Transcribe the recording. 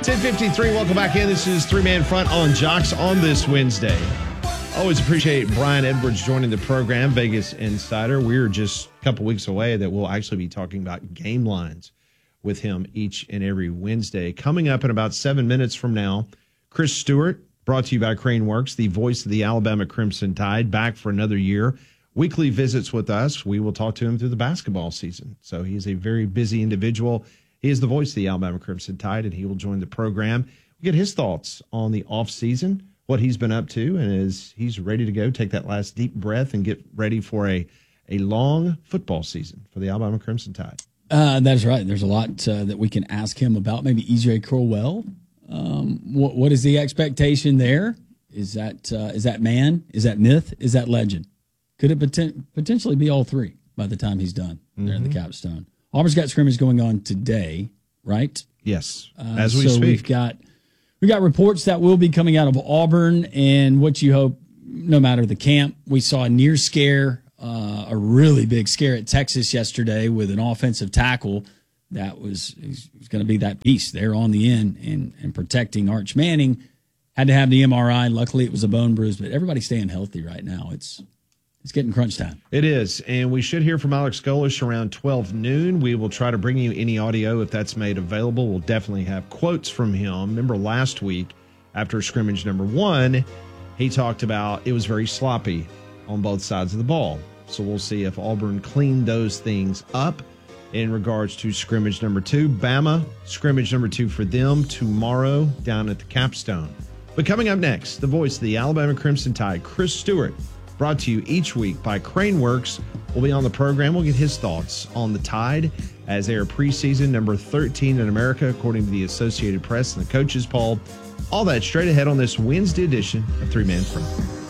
10:53, welcome back in. This is Three Man Front on Jocks on this Wednesday. Always appreciate Brian Edwards joining the program, Vegas Insider. We're just a couple weeks away that we'll actually be talking about game lines with him each and every Wednesday. Coming up in about 7 minutes from now, Chris Stewart, brought to you by Crane Works, the voice of the Alabama Crimson Tide, back for another year. Weekly visits with us. We will talk to him through the basketball season. So he's a very busy individual. He is the voice of the Alabama Crimson Tide, and he will join the program. We get his thoughts on the offseason, what he's been up to, and as he's ready to go, take that last deep breath and get ready for a long football season for the Alabama Crimson Tide. That's right. There's a lot that we can ask him about. Maybe EJ Crowell. What is the expectation there? Is that man? Is that myth? Is that legend? Could it potentially be all three by the time he's done there in the capstone? Auburn's got scrimmage going on today, right? Yes, as we speak. We've got reports that will be coming out of Auburn, and what you hope, no matter the camp. We saw a near scare, a really big scare at Texas yesterday with an offensive tackle that was going to be that piece there on the end and protecting Arch Manning. Had to have the MRI. Luckily, it was a bone bruise, but everybody's staying healthy right now. It's getting crunch time. It is, and we should hear from Alex Golesh around 12 noon. We will try to bring you any audio if that's made available. We'll definitely have quotes from him. Remember last week, after scrimmage number 1, he talked about it was very sloppy on both sides of the ball. So we'll see if Auburn cleaned those things up in regards to scrimmage number 2. Bama, scrimmage number 2 for them tomorrow down at the Capstone. But coming up next, the voice of the Alabama Crimson Tide, Chris Stewart, brought to you each week by Crane Works, will be on the program. We'll get his thoughts on the Tide as they are preseason number 13 in America, according to the Associated Press and the coaches poll. All that straight ahead on this Wednesday edition of Three Man Front.